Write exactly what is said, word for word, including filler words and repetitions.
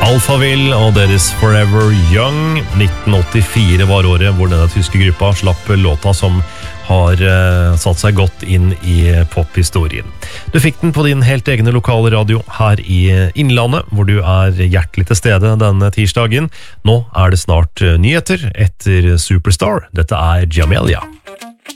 Alphaville og deres Forever Young. nitten åttifire var året hvor denne tyske gruppa slapp låta som har uh, satt seg godt inn i pophistorien. Du fikk den på din helt egne lokale radio her i Innlandet, hvor du er hjertelig til stede denne tirsdagen. Nå er det snart nyheter etter Superstar. Dette er Jamelia.